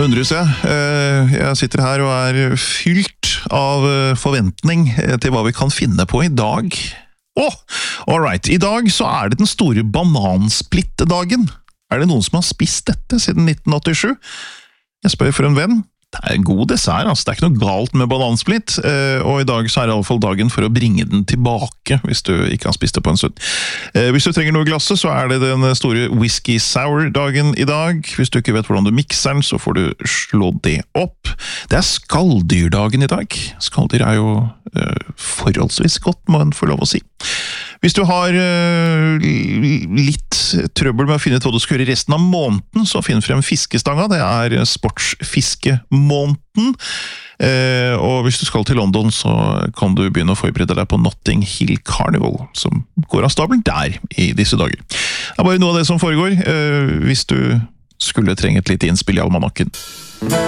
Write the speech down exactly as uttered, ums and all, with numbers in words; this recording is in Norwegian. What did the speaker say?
undres jeg. Jeg sitter her og er fylt av forventning til hva vi kan finne på i dag. Åh, all right. I dag så er det den store banansplittdagen. Er det noen som har spist dette siden nitten åttisju? Jeg spør for en venn. Det er en god dessert, altså. Det er ikke noe galt med banansplitt, og i dag så er det i alle fall dagen for å bringe den tilbake, hvis du ikke har spist det på en stund. Hvis du trenger noe i glasset, så er det den store whisky sour-dagen i dag. Hvis du ikke vet hvordan du mikser den, så får du slå det opp. Det er skalldyrdagen i dag. Skalldyr er jo uh, forholdsvis godt, må en få lov å si. Hvis du har uh, litt trøbbel med å finne ut hva du skal gjøre resten av måneden, så finn frem fiskestanga. Det er sportsfiskemåneden. Eh, og hvis du skal til London, så kan du begynne å forberede deg på Notting Hill Carnival, som går av stabelen der i disse dager. Det er bare noe av det som foregår, eh, hvis du skulle trenge et lite innspill i almanakken.